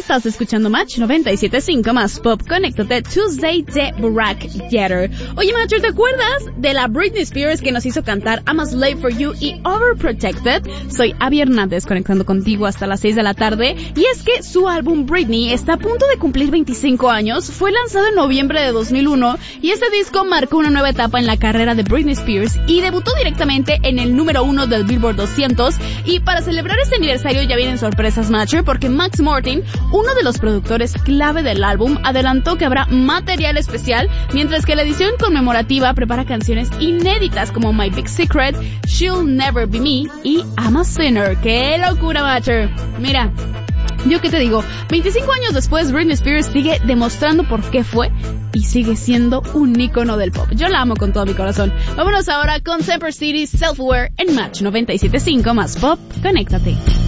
Estás escuchando Match 97.5 más Pop. Conéctate Tuesday de Barack Jeter. Oye, Matcher, ¿te acuerdas de la Britney Spears que nos hizo cantar I'm a Slave for You y Overprotected? Soy Abby Hernández, conectando contigo hasta las 6 de la tarde. Y es que su álbum Britney está a punto de cumplir 25 años. Fue lanzado en noviembre de 2001 y este disco marcó una nueva etapa en la carrera de Britney Spears y debutó directamente en el número 1 del Billboard 200. Y para celebrar este aniversario ya vienen sorpresas, Matcher, porque Max Martin, uno de los productores clave del álbum, adelantó que habrá material especial, mientras que la edición conmemorativa prepara canciones inéditas como My Big Secret, She'll Never Be Me y I'm a Sinner. ¡Qué locura, Matcher! Mira, yo qué te digo, 25 años después Britney Spears sigue demostrando por qué fue y sigue siendo un ícono del pop. Yo la amo con todo mi corazón. Vámonos ahora con Semper City Self-Aware en Match 97.5 más Pop. Conéctate.